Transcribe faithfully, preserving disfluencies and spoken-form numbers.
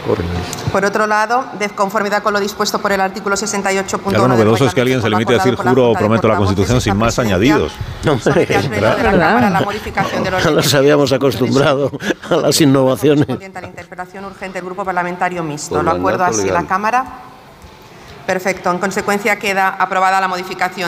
Por otro lado, de conformidad con lo dispuesto por el artículo sesenta y ocho punto uno. Lo novedoso es que alguien se limite a decir juro o prometo la Constitución sin más añadidos. No, no nos habíamos acostumbrado a las innovaciones. A la interpelación urgente del Grupo Parlamentario Mixto. ¿Lo acuerdo así la Cámara? Perfecto. En consecuencia, queda aprobada la modificación.